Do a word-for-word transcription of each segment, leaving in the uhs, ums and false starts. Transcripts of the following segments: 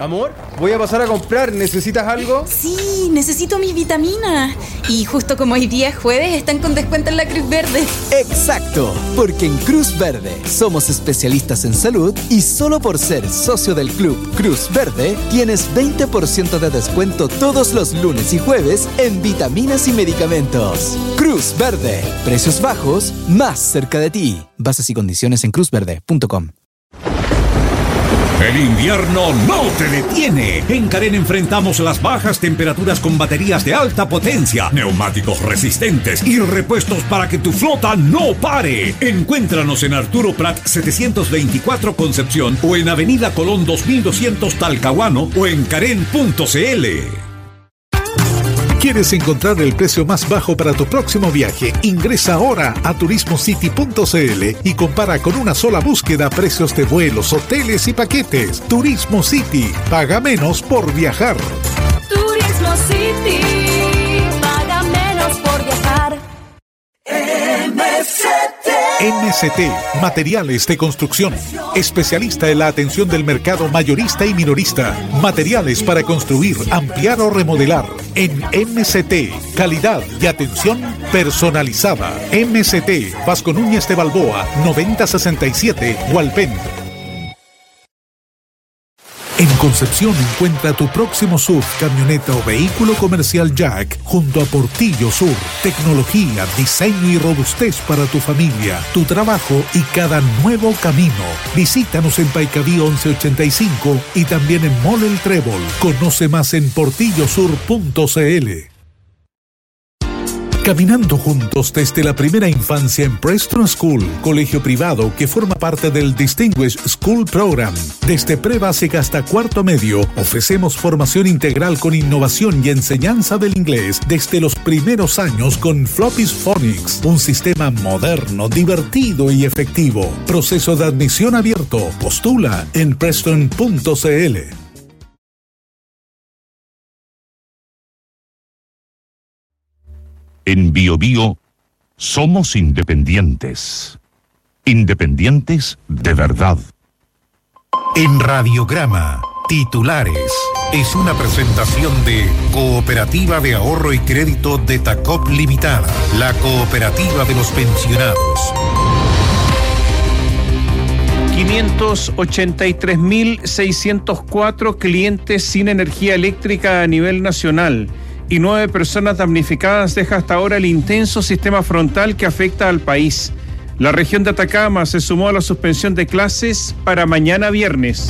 Amor, voy a pasar a comprar. ¿Necesitas algo? Sí, necesito mis vitaminas. Y justo como hoy día es jueves, están con descuento en la Cruz Verde. Exacto, porque en Cruz Verde somos especialistas en salud y solo por ser socio del Club Cruz Verde tienes veinte por ciento de descuento todos los lunes y jueves en vitaminas y medicamentos. Cruz Verde, precios bajos, más cerca de ti. Bases y condiciones en cruz verde punto com. El invierno no te detiene. En Carén enfrentamos las bajas temperaturas con baterías de alta potencia, neumáticos resistentes y repuestos para que tu flota no pare. Encuéntranos en Arturo Prat setecientos veinticuatro Concepción o en Avenida Colón dos mil doscientos Talcahuano o en carén punto c l. ¿Quieres encontrar el precio más bajo para tu próximo viaje? Ingresa ahora a turismo city punto c l y compara con una sola búsqueda precios de vuelos, hoteles y paquetes. Turismo City. Paga menos por viajar. Turismo City. Paga menos por viajar. M S T. M S T, Materiales de Construcción. Especialista en la atención del mercado mayorista y minorista. Materiales para construir, ampliar o remodelar. En M S T, calidad y atención personalizada. M S T, Vasco Núñez de Balboa, noventa sesenta y siete, Hualpén. En Concepción encuentra tu próximo S U V, camioneta o vehículo comercial Jack junto a Portillo Sur. Tecnología, diseño y robustez para tu familia, tu trabajo y cada nuevo camino. Visítanos en Paicaví once ochenta y cinco y también en Mall El Trébol. Conoce más en portillo sur punto c l. Caminando juntos desde la primera infancia en Preston School, colegio privado que forma parte del Distinguished School Program. Desde pre-básica hasta cuarto medio, ofrecemos formación integral con innovación y enseñanza del inglés desde los primeros años con Floppy's Phonics, un sistema moderno, divertido y efectivo. Proceso de admisión abierto. Postula en preston punto c l. En Bio Bio somos independientes. Independientes de verdad. En Radiograma, titulares. Es una presentación de Cooperativa de Ahorro y Crédito de Tacop Limitada, la cooperativa de los pensionados. quinientos ochenta y tres mil seiscientos cuatro clientes sin energía eléctrica a nivel nacional y nueve personas damnificadas deja hasta ahora el intenso sistema frontal que afecta al país. La región de Atacama se sumó a la suspensión de clases para mañana viernes.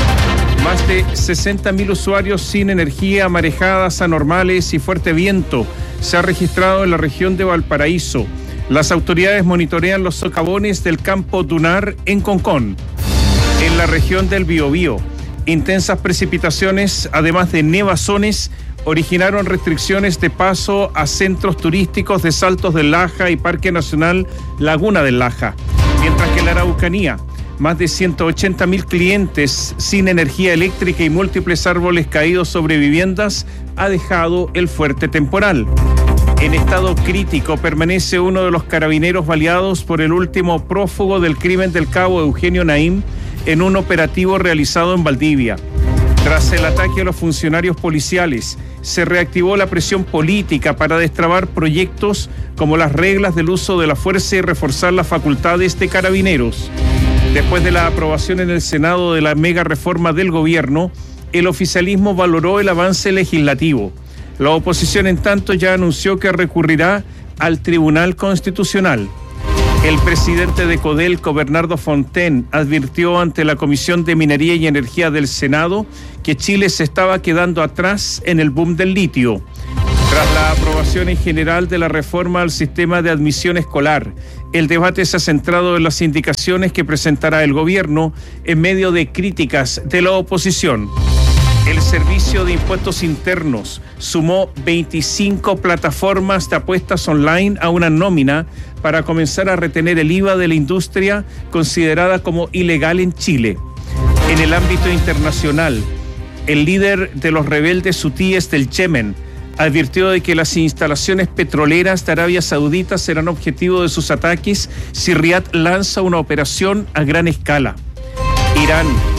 Más de sesenta mil usuarios sin energía, marejadas anormales y fuerte viento se ha registrado en la región de Valparaíso. Las autoridades monitorean los socavones del campo dunar en Concón. En la región del Biobío, intensas precipitaciones, además de nevazones, originaron restricciones de paso a centros turísticos de Saltos del Laja y Parque Nacional Laguna del Laja. Mientras que en la Araucanía, más de ciento ochenta mil clientes sin energía eléctrica y múltiples árboles caídos sobre viviendas ha dejado el fuerte temporal. En estado crítico permanece uno de los carabineros baleados por el último prófugo del crimen del cabo Eugenio Naim en un operativo realizado en Valdivia. Tras el ataque a los funcionarios policiales, se reactivó la presión política para destrabar proyectos como las reglas del uso de la fuerza y reforzar las facultades de carabineros. Después de la aprobación en el Senado de la mega reforma del gobierno, el oficialismo valoró el avance legislativo. La oposición, en tanto, ya anunció que recurrirá al Tribunal Constitucional. El presidente de Codelco, Bernardo Fontaine, advirtió ante la Comisión de Minería y Energía del Senado que Chile se estaba quedando atrás en el boom del litio. Tras la aprobación en general de la reforma al sistema de admisión escolar, el debate se ha centrado en las indicaciones que presentará el gobierno en medio de críticas de la oposición. El Servicio de Impuestos Internos sumó veinticinco plataformas de apuestas online a una nómina para comenzar a retener el I V A de la industria considerada como ilegal en Chile. En el ámbito internacional, el líder de los rebeldes hutíes del Yemen advirtió de que las instalaciones petroleras de Arabia Saudita serán objetivo de sus ataques si Riad lanza una operación a gran escala. Irán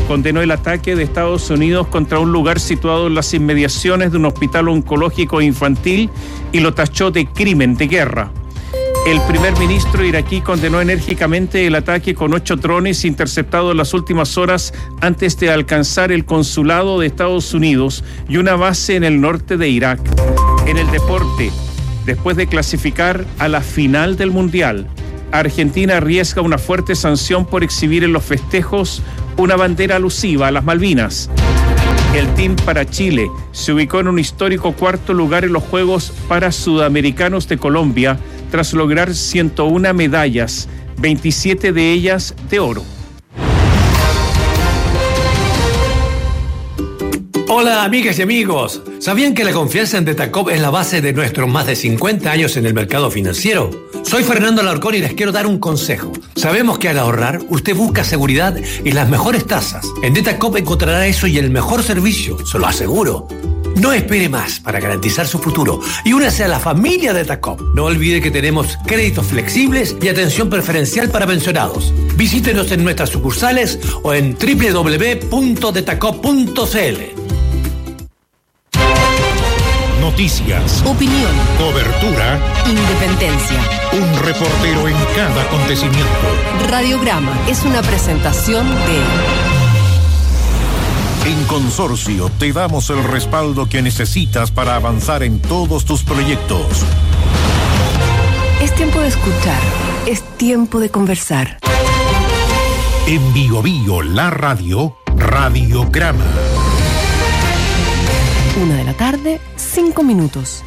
condenó el ataque de Estados Unidos contra un lugar situado en las inmediaciones de un hospital oncológico infantil y lo tachó de crimen de guerra. El primer ministro iraquí condenó enérgicamente el ataque con ocho drones interceptados en las últimas horas antes de alcanzar el consulado de Estados Unidos y una base en el norte de Irak. En el deporte, después de clasificar a la final del Mundial, Argentina arriesga una fuerte sanción por exhibir en los festejos una bandera alusiva a las Malvinas. El Team para Chile se ubicó en un histórico cuarto lugar en los Juegos Parasudamericanos de Colombia tras lograr ciento una medallas, veintisiete de ellas de oro. Hola amigas y amigos, ¿sabían que la confianza en Detacop es la base de nuestros más de cincuenta años en el mercado financiero? Soy Fernando Alarcón y les quiero dar un consejo. Sabemos que al ahorrar, usted busca seguridad y las mejores tasas. En Detacop encontrará eso y el mejor servicio, se lo aseguro. No espere más para garantizar su futuro y únase a la familia Detacop. No olvide que tenemos créditos flexibles y atención preferencial para pensionados. Visítenos en nuestras sucursales o en doble u doble u doble u punto detacop punto c l. Noticias, opinión, cobertura, independencia. Un reportero en cada acontecimiento. Radiograma es una presentación de... En Consorcio te damos el respaldo que necesitas para avanzar en todos tus proyectos. Es tiempo de escuchar, es tiempo de conversar. En Bio Bio, la radio, Radiograma. Una de la tarde, cinco minutos.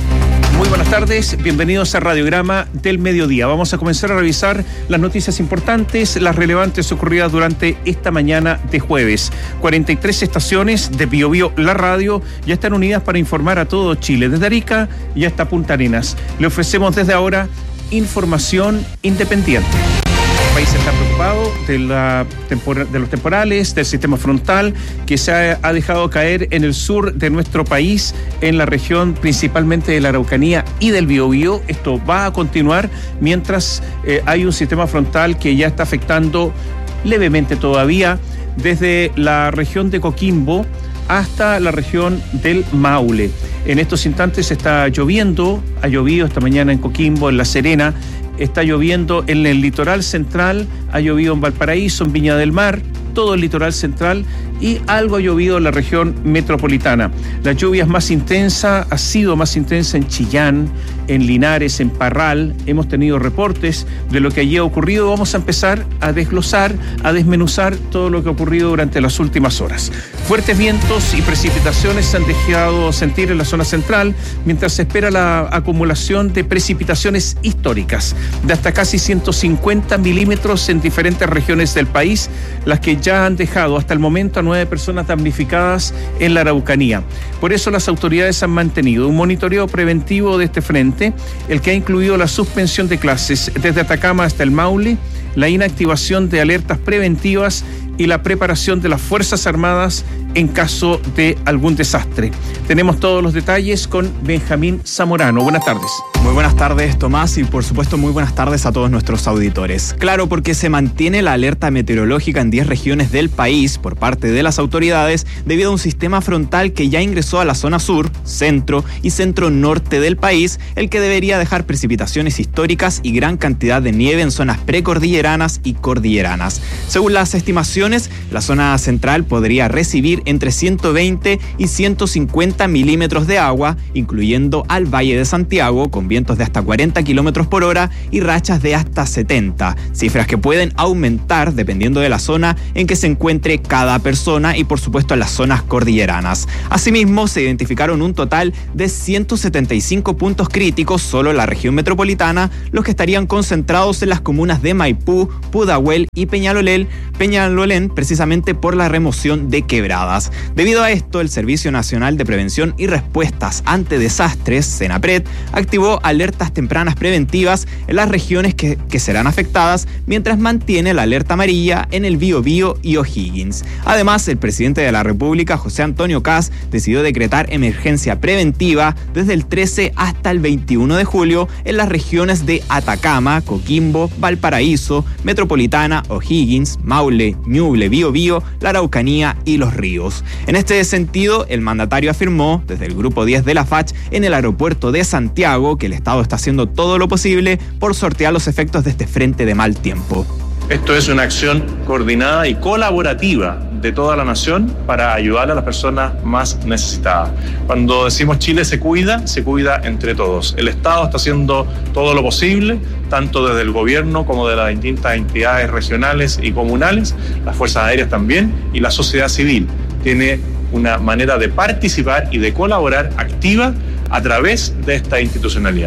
Muy buenas tardes, bienvenidos a Radiograma del Mediodía. Vamos a comenzar a revisar las noticias importantes, las relevantes ocurridas durante esta mañana de jueves. cuarenta y tres estaciones de Bio Bio, la radio, ya están unidas para informar a todo Chile, desde Arica y hasta Punta Arenas. Le ofrecemos desde ahora información independiente. El país está preocupado de, la tempor- de los temporales, del sistema frontal que se ha, ha dejado caer en el sur de nuestro país, en la región principalmente de la Araucanía y del Biobío. Esto va a continuar mientras eh, hay un sistema frontal que ya está afectando levemente todavía desde la región de Coquimbo hasta la región del Maule. En estos instantes está lloviendo, ha llovido esta mañana en Coquimbo, en La Serena, está lloviendo en el litoral central, ha llovido en Valparaíso, en Viña del Mar, todo el litoral central y algo ha llovido en la región metropolitana. La lluvia es más intensa, ha sido más intensa en Chillán, en Linares, en Parral. Hemos tenido reportes de lo que allí ha ocurrido. Vamos a empezar a desglosar, a desmenuzar todo lo que ha ocurrido durante las últimas horas. Fuertes vientos y precipitaciones se han dejado sentir en la zona central, mientras se espera la acumulación de precipitaciones históricas de hasta casi ciento cincuenta milímetros en diferentes regiones del país, las que ya han dejado hasta el momento a nueve personas damnificadas en la Araucanía. Por eso las autoridades han mantenido un monitoreo preventivo de este frente, el que ha incluido la suspensión de clases desde Atacama hasta el Maule, la inactivación de alertas preventivas y la preparación de las Fuerzas Armadas en caso de algún desastre. Tenemos todos los detalles con Benjamín Zamorano. Buenas tardes. Muy buenas tardes, Tomás, y por supuesto muy buenas tardes a todos nuestros auditores. Claro, porque se mantiene la alerta meteorológica en diez regiones del país por parte de las autoridades debido a un sistema frontal que ya ingresó a la zona sur, centro y centro-norte del país, el que debería dejar precipitaciones históricas y gran cantidad de nieve en zonas precordilleranas y cordilleranas. Según las estimaciones, la zona central podría recibir entre ciento veinte y ciento cincuenta milímetros de agua, incluyendo al Valle de Santiago, con vientos de hasta cuarenta kilómetros por hora y rachas de hasta setenta, cifras que pueden aumentar dependiendo de la zona en que se encuentre cada persona y por supuesto en las zonas cordilleranas. Asimismo, se identificaron un total de ciento setenta y cinco puntos críticos solo en la región metropolitana, los que estarían concentrados en las comunas de Maipú, Pudahuel y Peñalolén, Peñalolén precisamente por la remoción de quebradas. aisladas. Debido a esto, el Servicio Nacional de Prevención y Respuestas ante Desastres, SENAPRED, activó alertas tempranas preventivas en las regiones que, que serán afectadas, mientras mantiene la alerta amarilla en el Biobío y O'Higgins. Además, el presidente de la República, José Antonio Kast, decidió decretar emergencia preventiva desde el trece hasta el veintiuno de julio en las regiones de Atacama, Coquimbo, Valparaíso, Metropolitana, O'Higgins, Maule, Ñuble, Biobío, la Araucanía y Los Ríos. En este sentido, el mandatario afirmó desde el Grupo diez de la F A C en el aeropuerto de Santiago que el Estado está haciendo todo lo posible por sortear los efectos de este frente de mal tiempo. Esto es una acción coordinada y colaborativa de toda la nación para ayudar a las personas más necesitadas. Cuando decimos Chile se cuida, se cuida entre todos. El Estado está haciendo todo lo posible, tanto desde el gobierno como de las distintas entidades regionales y comunales, las fuerzas aéreas también, y la sociedad civil tiene una manera de participar y de colaborar activa a través de esta institucionalidad.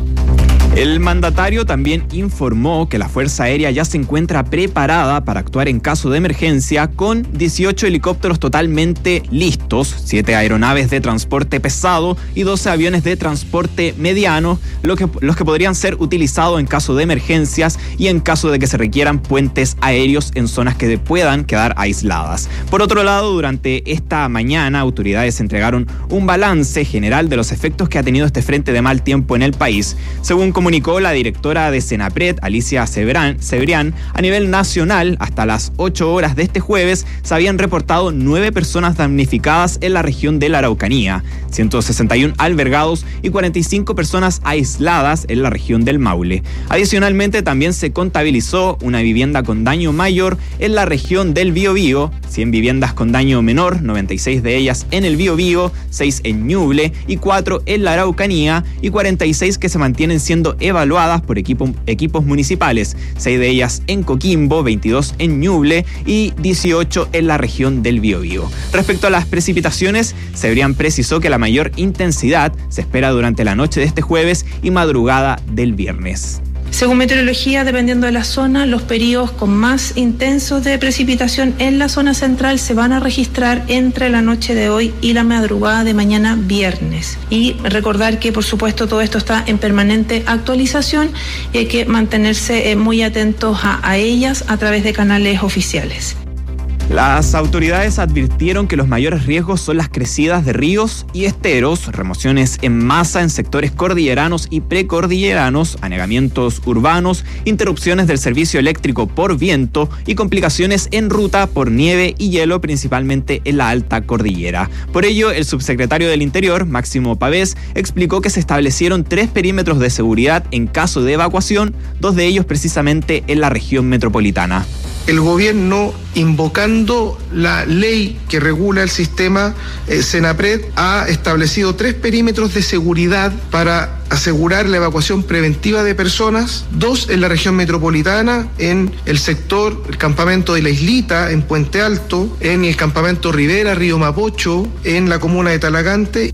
El mandatario también informó que la Fuerza Aérea ya se encuentra preparada para actuar en caso de emergencia con dieciocho helicópteros totalmente listos, siete aeronaves de transporte pesado y doce aviones de transporte mediano, lo que, los que podrían ser utilizados en caso de emergencias y en caso de que se requieran puentes aéreos en zonas que puedan quedar aisladas. Por otro lado, durante esta mañana, autoridades entregaron un balance general de los efectos que ha tenido este frente de mal tiempo en el país. Según comunicó la directora de SENAPRED, Alicia Cebrián, a nivel nacional, hasta las ocho horas de este jueves, se habían reportado nueve personas damnificadas en la región de la Araucanía, ciento sesenta y uno albergados y cuarenta y cinco personas aisladas en la región del Maule. Adicionalmente, también se contabilizó una vivienda con daño mayor en la región del Biobío, cien viviendas con daño menor, noventa y seis de ellas en el Biobío, seis en Ñuble y cuatro en la Araucanía, y cuarenta y seis que se mantienen siendo evaluadas por equipo, equipos municipales, seis de ellas en Coquimbo, veintidós en Ñuble y dieciocho en la región del Biobío. Respecto a las precipitaciones, Cebrián precisó que la mayor intensidad se espera durante la noche de este jueves y madrugada del viernes. Según meteorología, dependiendo de la zona, los periodos con más intensos de precipitación en la zona central se van a registrar entre la noche de hoy y la madrugada de mañana viernes. Y recordar que, por supuesto, todo esto está en permanente actualización y hay que mantenerse muy atentos a, a ellas a través de canales oficiales. Las autoridades advirtieron que los mayores riesgos son las crecidas de ríos y esteros, remociones en masa en sectores cordilleranos y precordilleranos, anegamientos urbanos, interrupciones del servicio eléctrico por viento y complicaciones en ruta por nieve y hielo, principalmente en la alta cordillera. Por ello, el subsecretario del Interior, Máximo Pavés, explicó que se establecieron tres perímetros de seguridad en caso de evacuación, dos de ellos precisamente en la región metropolitana. El gobierno, invocando la ley que regula el sistema eh, SENAPRED, ha establecido tres perímetros de seguridad para asegurar la evacuación preventiva de personas, dos en la región metropolitana, en el sector, el campamento de La Islita, en Puente Alto, en el campamento Rivera, Río Mapocho, en la comuna de Talagante.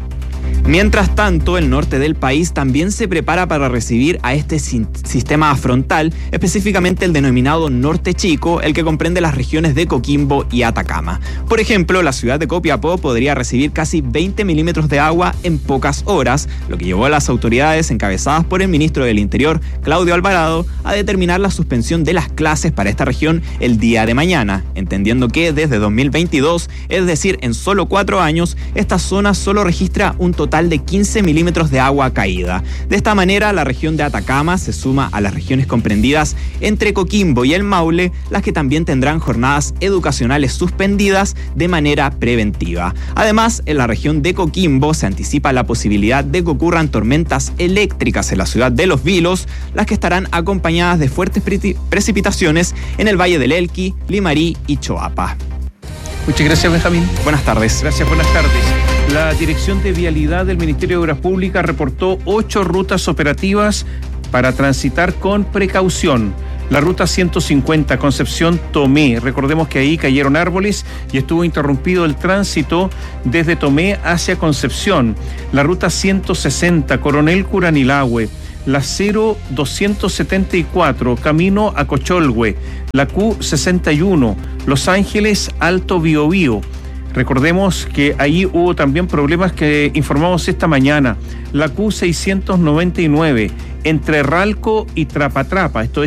Mientras tanto, el norte del país también se prepara para recibir a este sistema frontal, específicamente el denominado Norte Chico, el que comprende las regiones de Coquimbo y Atacama. Por ejemplo, la ciudad de Copiapó podría recibir casi veinte milímetros de agua en pocas horas, lo que llevó a las autoridades encabezadas por el ministro del Interior, Claudio Alvarado, a determinar la suspensión de las clases para esta región el día de mañana, entendiendo que desde dos mil veintidós, es decir, en solo cuatro años, esta zona solo registra un total de quince milímetros de agua caída. De esta manera, la región de Atacama se suma a las regiones comprendidas entre Coquimbo y el Maule, las que también tendrán jornadas educacionales suspendidas de manera preventiva. Además, en la región de Coquimbo se anticipa la posibilidad de que ocurran tormentas eléctricas en la ciudad de Los Vilos, las que estarán acompañadas de fuertes pre- precipitaciones en el Valle del Elqui, Limarí y Choapa. Muchas gracias, Benjamín. Buenas tardes. Gracias, buenas tardes. La Dirección de Vialidad del Ministerio de Obras Públicas reportó ocho rutas operativas para transitar con precaución. La ruta ciento cincuenta, Concepción-Tomé. Recordemos que ahí cayeron árboles y estuvo interrumpido el tránsito desde Tomé hacia Concepción. La ruta ciento sesenta, Coronel Curanilahue. La cero doscientos setenta y cuatro, camino a Cocholhue. La Q sesenta y uno, Los Ángeles Alto Biobío. Recordemos que ahí hubo también problemas que informamos esta mañana. La Q seiscientos noventa y nueve entre Ralco y Trapatrapa, esto es